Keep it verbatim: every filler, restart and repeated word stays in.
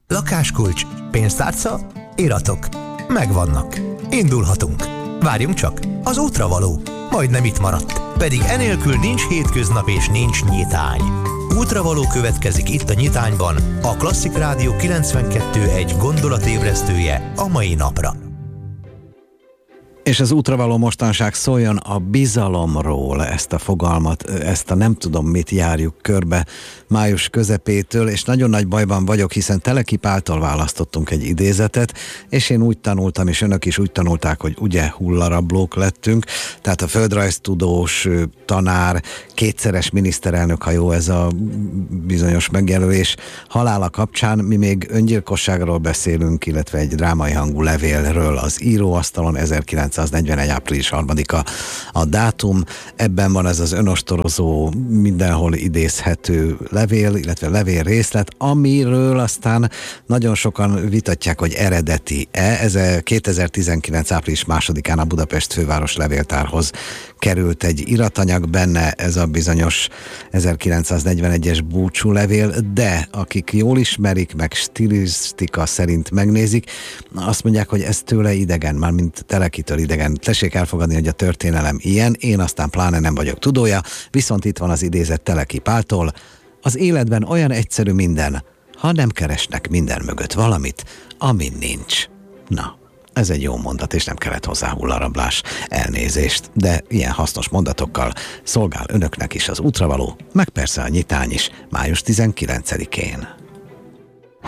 Lakáskulcs, pénztárca, iratok. Megvannak. Indulhatunk. Várjunk csak, az útra való. Majdnem itt maradt. Pedig enélkül nincs hétköznap és nincs nyitány. Útravaló következik itt a Nyitányban, a Klasszik Rádió kilencvenkettő egy gondolatébresztője a mai napra. És az útravaló mostanság szóljon a bizalomról, ezt a fogalmat, ezt a nem tudom mit járjuk körbe május közepétől, és nagyon nagy bajban vagyok, hiszen Teleki Páltól választottunk egy idézetet, és én úgy tanultam, és önök is úgy tanulták, hogy ugye hullarablók lettünk, tehát a földrajztudós tanár, kétszeres miniszterelnök, ha jó ez a bizonyos megjelölés, halála kapcsán mi még öngyilkosságról beszélünk, illetve egy drámai hangú levélről az íróasztalon, ezerkilencszáznegyvenegy április harmadika a dátum, ebben van ez az önostorozó, mindenhol idézhető levél, illetve levél részlet, amiről aztán nagyon sokan vitatják, hogy eredeti-e. Ez a kétezer-tizenkilenc április másodikán a Budapest főváros levéltárhoz került egy iratanyag, benne ez a bizonyos ezerkilencszáznegyvenegyes búcsúlevél, de akik jól ismerik, meg stilisztika szerint megnézik, azt mondják, hogy ez tőle idegen, már mint Telekitől idegen. Tessék elfogadni, hogy a történelem ilyen, én aztán pláne nem vagyok tudója, viszont itt van az idézet Teleki Páltól: az életben olyan egyszerű minden, ha nem keresnek minden mögött valamit, amin nincs. Na, ez egy jó mondat, és nem kellett hozzá hullarablás, elnézést, de ilyen hasznos mondatokkal szolgál önöknek is az útravaló, meg persze a nyitány is május tizenkilencedikén.